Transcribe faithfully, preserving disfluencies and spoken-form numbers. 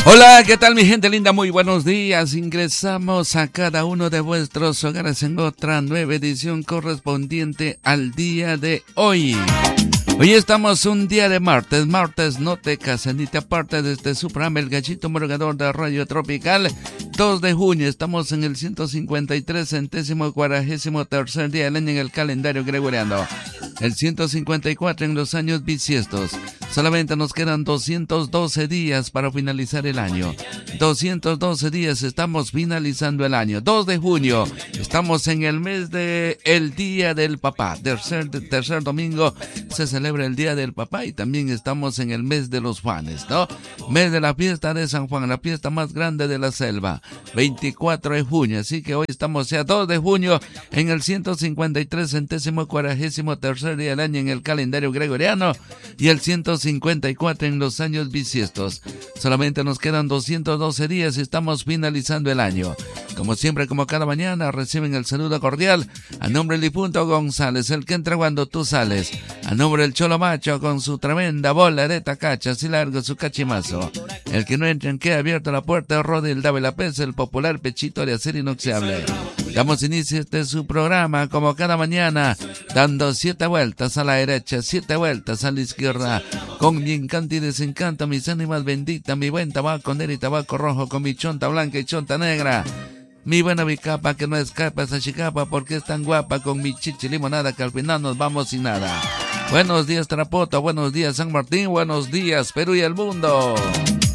Hola, ¿qué tal mi gente linda? Muy buenos días. Ingresamos a cada uno de vuestros hogares en otra nueva edición correspondiente al día de hoy. Hoy estamos un día de martes, martes no te cases ni te apartes de este su programa El Gallito Morgador de Radio Tropical. dos de junio, estamos en el ciento cincuenta y tres centésimo cuadragésimo tercer día del año en el calendario gregoriano. El ciento cincuenta y cuatro en los años bisiestos. Solamente nos quedan doscientos doce días para finalizar el año. doscientos doce días, estamos finalizando el año. dos de junio, estamos en el mes de el Día del Papá. Tercer, tercer domingo se celebra el Día del Papá y también estamos en el mes de los Juanes, ¿no? Mes de la fiesta de San Juan, la fiesta más grande de la selva. veinticuatro de junio, así que hoy estamos ya dos de junio en el ciento cincuenta y tres centésimo cuadragésimo tercer día del año en el calendario gregoriano y el ciento cincuenta y cuatro en los años bisiestos. Solamente nos quedan doscientos doce días y estamos finalizando el año. Como siempre, como cada mañana, reciben el saludo cordial a nombre del difunto González, el que entra cuando tú sales. A nombre del Cholo Macho con su tremenda bola de tacachas y largo su cachimazo. El que no entra en queda abierta la puerta, Rodi el Dave la Pez, el popular pechito de acero inoxidable. Damos inicio a este su programa como cada mañana, dando siete vueltas a la derecha, siete vueltas a la izquierda, con mi encanto y desencanto, mis ánimas benditas, mi buen tabaco negro y tabaco rojo, con mi chonta blanca y chonta negra. Mi buena bicapa que no escapa esa chicapa porque es tan guapa, con mi chichi limonada que al final nos vamos sin nada. Buenos días Tarapoto, buenos días San Martín, buenos días Perú y el mundo.